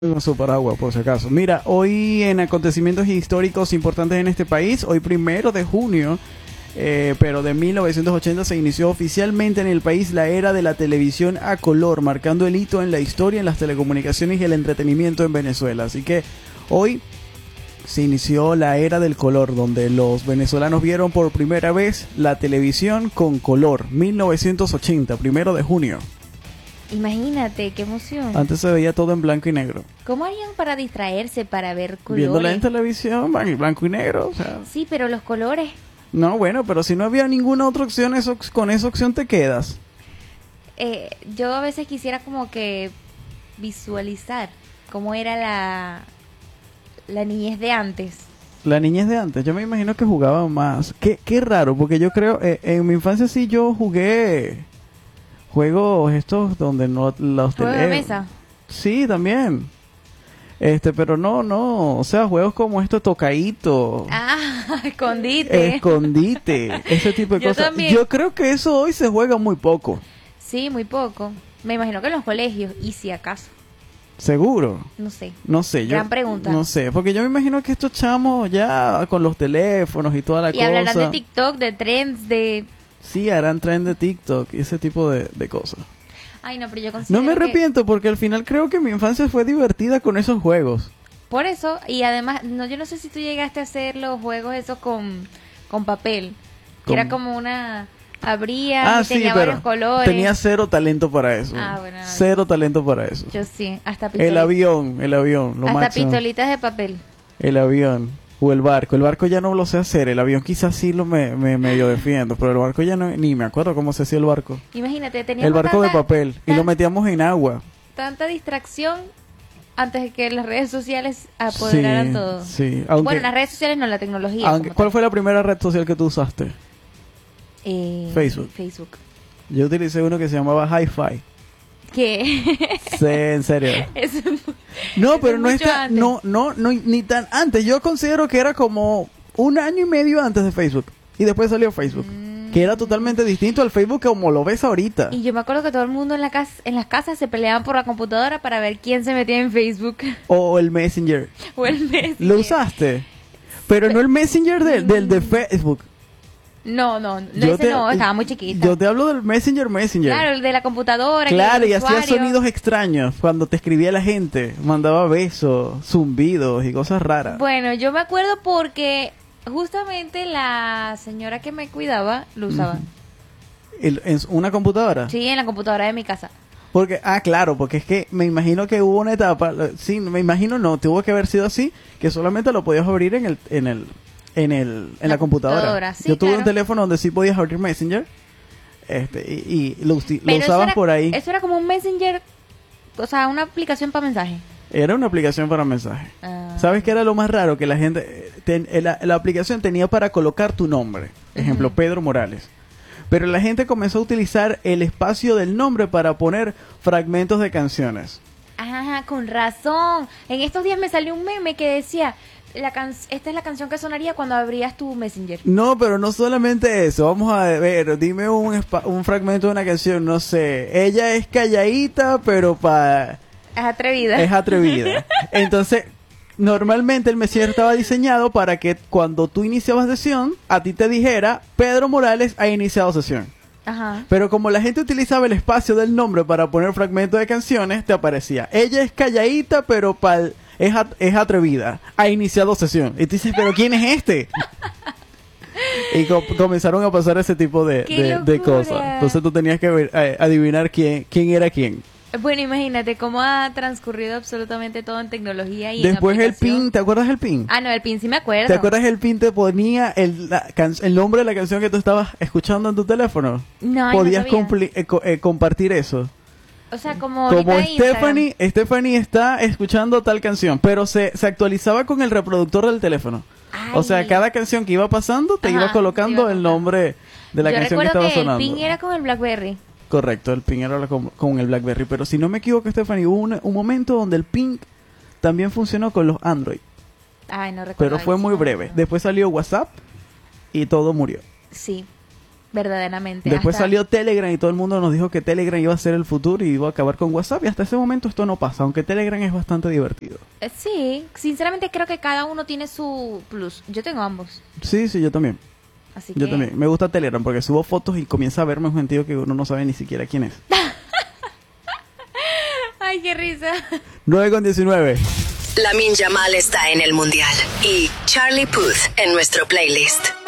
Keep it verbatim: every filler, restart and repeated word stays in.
Su paraguas, por si acaso. Mira, hoy en acontecimientos históricos importantes en este país, hoy primero de junio, eh, pero de mil novecientos ochenta se inició oficialmente en el país la era de la televisión a color, marcando el hito en la historia, en las telecomunicaciones y el entretenimiento en Venezuela. Así que hoy se inició la era del color, donde los venezolanos vieron por primera vez la televisión con color. mil novecientos ochenta, primero de junio. Imagínate, qué emoción. Antes se veía todo en blanco y negro. ¿Cómo harían para distraerse, para ver colores? Viéndola en televisión, en blanco y negro. O sea. Sí, pero los colores. No, bueno, pero si no había ninguna otra opción, eso, con esa opción te quedas. Eh, yo a veces quisiera como que visualizar cómo era la, la niñez de antes. La niñez de antes, yo me imagino que jugaba más. Qué, qué raro, porque yo creo, eh, en mi infancia sí yo jugué juegos estos donde no los ¿Juego de mesa? Sí, también. Este, pero no, no, o sea, juegos como esto, tocadito. Ah, escondite. Escondite, ese tipo de Yo cosas. también. Yo creo que eso hoy se juega muy poco. Sí, muy poco. Me imagino que en los colegios, y si acaso. ¿Seguro? No sé. No sé, yo Gran pregunta. no sé, porque yo me imagino que estos chamos ya con los teléfonos y toda la Y cosa. hablarán de TikTok, de trends, de... Sí, harán trend de TikTok y ese tipo de, de cosas. Ay, no, pero yo considero No me que- arrepiento porque al final creo que mi infancia fue divertida con esos juegos. Por eso, y además, no, yo no sé si tú llegaste a hacer los juegos esos con, con papel. Que Con- era como una... Abría Ah, y sí, tenía pero varios colores. tenía cero talento para eso. Ah, bueno, no. Cero talento para eso. Yo sí, hasta El pistolitas. avión, el avión, lo Hasta máximo. pistolitas de papel. El avión. O el barco. El barco ya no lo sé hacer. El avión quizás sí lo me, me medio defiendo. Pero el barco ya no... Ni me acuerdo cómo se hacía el barco. Imagínate, teníamos El barco de tanta, papel. Y tan- lo metíamos en agua. tanta distracción antes de que las redes sociales apoderaran Sí, todo. sí. Aunque, Bueno, las redes sociales no, la tecnología. aunque- como ¿Cuál tal. fue la primera red social que tú usaste? Eh, Facebook. Facebook. Yo utilicé uno que se llamaba Hi-Fi. ¿Qué? Sí, en serio. Eso es mu- No, eso pero no mucho está, antes. no, no, no, ni tan antes. Yo considero que era como un año y medio antes de Facebook. Y después salió Facebook. Mm. Que era totalmente distinto al Facebook como lo ves ahorita. Y yo me acuerdo que todo el mundo en la casa, en las casas se peleaban por la computadora para ver quién se metía en Facebook O el Messenger. o el Messenger. ¿Lo usaste? Pero no el Messenger del, del de Facebook. No, no, no, Yo ese te- no, estaba muy chiquita. Yo te hablo del Messenger Messenger. Claro, el de la computadora. que Claro, el y hacía usuario- sonidos extraños cuando te escribía la gente. Mandaba besos, zumbidos y cosas raras. Bueno, yo me acuerdo porque justamente la señora que me cuidaba lo usaba. El- ¿En una computadora? Sí, en la computadora de mi casa. Porque, ah, claro, porque es que me imagino que hubo una etapa, eh, sí, me imagino no, tuvo que haber sido así, que solamente lo podías abrir en el, en el, en el, en la, La computadora. computadora, sí, Yo tuve un claro. teléfono donde sí podías abrir Messenger, este, y, y lo, usi- lo Pero eso usabas era- por ahí. Eso era como un Messenger, o sea, una aplicación para mensaje. Era una aplicación para mensajes. Ah. ¿Sabes qué era lo más raro? Que la gente, eh, ten- eh, la, la aplicación tenía para colocar tu nombre. Ejemplo, Ujú. Pedro Morales. Pero la gente comenzó a utilizar el espacio del nombre para poner fragmentos de canciones. Ah, con razón. En estos días me salió un meme que decía, la can- esta es la canción que sonaría cuando abrías tu Messenger. No, pero no solamente eso. Vamos a ver, dime un, espa- un fragmento de una canción, no sé. Ella es calladita, pero pa Es atrevida. es atrevida. Entonces, normalmente el Messenger estaba diseñado para que cuando tú iniciabas sesión, a ti te dijera, Pedro Morales ha iniciado sesión. Ajá. Pero como la gente utilizaba el espacio del nombre para poner fragmentos de canciones, te aparecía, ella es calladita, pero pal es, at- es atrevida, ha iniciado sesión. Y tú dices, pero ¿quién es este? Y co- comenzaron a pasar ese tipo de, ¡Qué de- de locura! cosas. Entonces tú tenías que ver- eh, adivinar quién, quién era quién. Bueno, imagínate cómo ha transcurrido absolutamente todo en tecnología y Después en el aplicación. pin, ¿te acuerdas del pin? Ah, no, el pin sí me acuerdo. ¿Te acuerdas el pin te ponía el, la can- el nombre de la canción que tú estabas escuchando en tu teléfono? No, ay, no Podías sabía. compli- eh, co- eh, compartir eso. O sea, como Como ahorita Instagram. Stephanie, Stephanie está escuchando tal canción, pero se, se actualizaba con el reproductor del teléfono. Ay. O sea, cada canción que iba pasando te Ajá, iba te colocando iba el colocando. nombre de la Yo canción que recuerdo estaba sonando. el pin era con el BlackBerry. Correcto, el pin era la- con, con el BlackBerry. Pero si no me equivoco, Stephanie, hubo un, un momento donde el pin también funcionó con los Android. Ay, no recuerdo. Pero ahí fue sí muy no breve. recuerdo. Después salió WhatsApp y todo murió. Sí. verdaderamente. Después hasta... salió Telegram y todo el mundo nos dijo que Telegram iba a ser el futuro y iba a acabar con WhatsApp, y hasta ese momento esto no pasa, aunque Telegram es bastante divertido. Eh, sí, sinceramente creo que cada uno tiene su plus. Yo tengo ambos. Sí, sí, yo también. Así Yo que... también. Me gusta Telegram porque subo fotos y comienza a verme un gentío que uno no sabe ni siquiera quién es. Ay, qué risa. nueve con diecinueve. Lamin Yamal está en el Mundial y Charlie Puth en nuestro playlist.